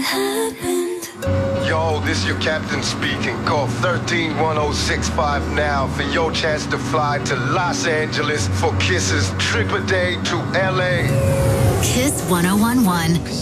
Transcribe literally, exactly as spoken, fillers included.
happened. Yo, this your captain speaking. Call thirteen one oh six five now for your chance to fly to Los Angeles for Kiss's trip a day to L A. Kiss one oh one one.